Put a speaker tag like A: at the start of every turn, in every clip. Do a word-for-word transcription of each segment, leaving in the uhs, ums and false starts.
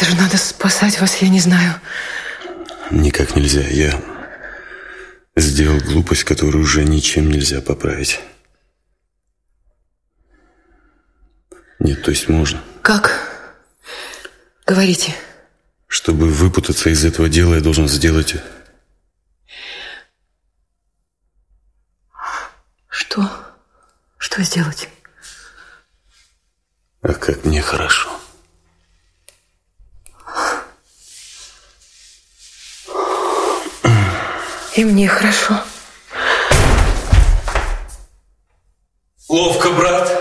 A: же надо спасать вас, я не знаю.
B: Никак нельзя. Я сделал глупость, которую уже ничем нельзя поправить. Нет, то есть можно.
A: Как? Говорите.
B: Чтобы выпутаться из этого дела, я должен сделать...
A: Что? Что сделать?
B: А как мне хорошо.
A: И мне хорошо.
C: Ловко, брат.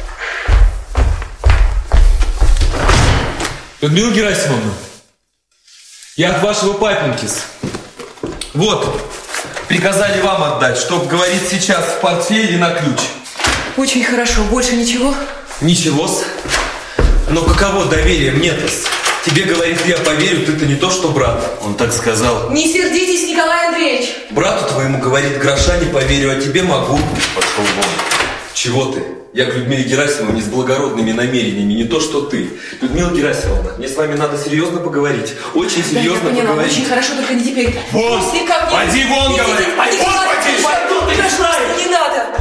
C: Людмила Герасимовна, я от вашего папенькис. Вот, приказали вам отдать, чтоб говорить сейчас в портфеле на ключ.
A: Очень хорошо. Больше ничего?
C: Ничего-с. Но каково доверие мне-то? Тебе, говорит, я поверю, ты-то не то, что брат. Он так сказал.
A: Не сердитесь, Николай Андреевич.
C: Брату твоему, говорит, гроша не поверю, а тебе могу. Пошел вон. Чего ты? Я к Людмиле Герасимовне с благородными намерениями, не то, что ты. Людмила Герасимовна, мне с вами надо серьезно поговорить. Очень серьезно
A: да, я поняла,
C: поговорить.
A: очень хорошо, только не теперь.
C: Вон!
A: Если как не...
C: Пойди вон,
A: не,
C: говорит!
A: Не,
C: Вон,
A: не,
C: пойди!
A: Пойду, ты знаешь! Не надо!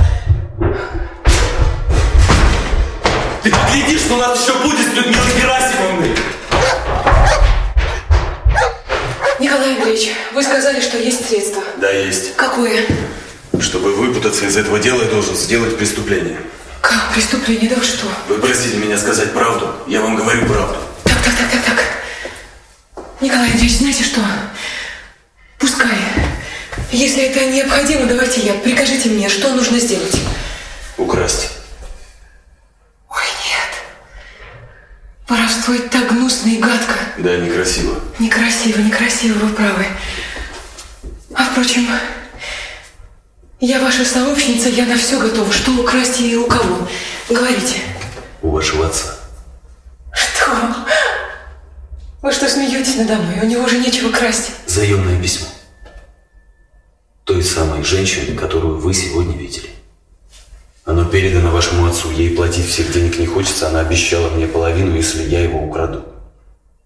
C: Ты погляди, что у нас еще будет с Людмилой Герасимовной!
A: Николай Андреевич, вы сказали, что есть средства.
B: Да, есть.
A: Какое?
B: Чтобы выпутаться из этого дела, я должен сделать преступление.
A: Как преступление? Да вы что?
B: Вы просили меня сказать правду. Я вам говорю правду.
A: Так, так, так, так, так. Николай Андреевич, знаете что? Пускай. Если это необходимо, давайте я. Прикажите мне, что нужно сделать.
B: Украсть.
A: Ой, нет. Воровство это так гнусно и гадко.
B: Да, некрасиво.
A: Некрасиво, некрасиво, вы правы. А впрочем, я ваша сообщница, я на все готова. Что украсть и у кого? Говорите.
B: У вашего отца.
A: Что? Вы что, смеетесь надо мной? У него же нечего красть.
B: Заемное письмо. Той самой женщины, которую вы сегодня видели. Оно передано вашему отцу. Ей платить всех денег не хочется. Она обещала мне половину, если я его украду.